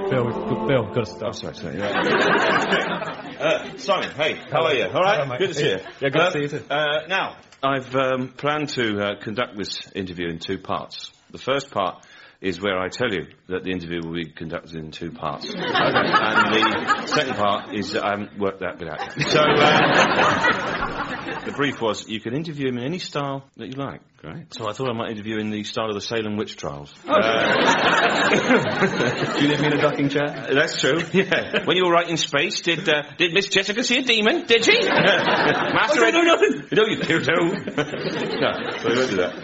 Bill, we've got to stop. Sorry. Simon, hey, how are you? All right? Hello, mate. Good to see you. Yeah, good to see you too. Now, I've planned to conduct this interview in two parts. The first part is where I tell you that the interview will be conducted in two parts. And the second part is I haven't worked that bit out yet. So, the brief was, you can interview him in any style that you like. Right. So I thought I might interview in the style of the Salem witch trials. Do you leave me in a ducking chair? That's true, yeah. When you were right in space, did Miss Jessica see a demon? Did she? Master I don't know nothing. No, you do. No, so we won't do that.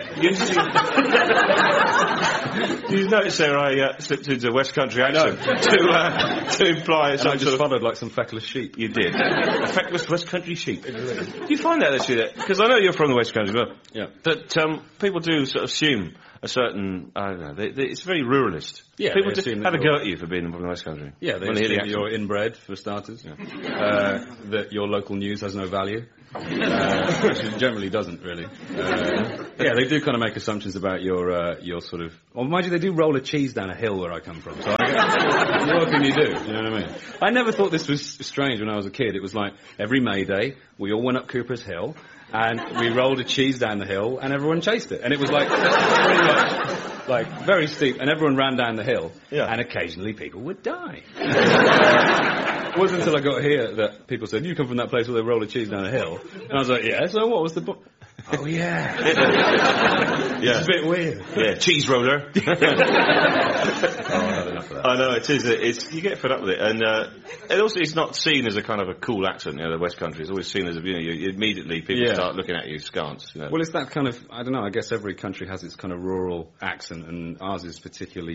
You notice there I slipped into a West Country accent to imply And some I just sort of... followed like some feckless sheep. You did. A feckless West Country sheep. Do you find that actually? Because I know you're from the West Country, but Yeah. that people do sort of assume a certain, I don't know, it's very ruralist. Yeah, people they just assume have a that go at you for being from the West Country. Yeah, they When hear the assume accent. you're inbred, for starters. That your local news has no value. Which it generally doesn't, really. Yeah, they do kind of make assumptions about your sort of... Well, mind you, they do roll a cheese down a hill where I come from, so what can you do? You know what I mean? I never thought this was strange when I was a kid. It was like, every May Day, we all went up Cooper's Hill, and we rolled a cheese down the hill, and everyone chased it. And it was like, pretty much, like, very steep, and everyone ran down the hill, and occasionally people would die. It wasn't until I got here that people said, you come from that place where they roll a cheese down a hill. And I was like, yeah, so what was the... Oh, yeah. Yeah. It's a bit weird. Yeah, cheese roller. Oh, I've had enough of that. I know, it is. You get fed up with it. And also it's not seen as a kind of a cool accent, the West Country. It's always seen as, immediately people start looking at you askance. Well, it's that kind of, I don't know, I guess every country has its kind of rural accent, and ours is particularly